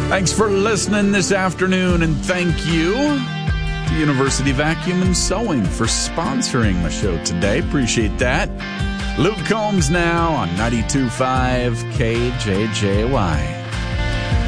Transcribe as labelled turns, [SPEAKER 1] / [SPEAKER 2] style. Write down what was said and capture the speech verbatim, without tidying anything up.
[SPEAKER 1] Thanks for listening this afternoon, and thank you to University Vacuum and Sewing for sponsoring the show today. Appreciate that. Luke Combs now on ninety-two point five K J J Y.